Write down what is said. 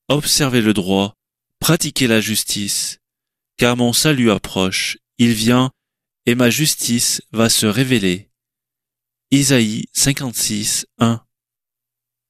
observez le droit, pratiquez la justice, car mon salut approche, il vient, et ma justice va se révéler. Isaïe 56, 1.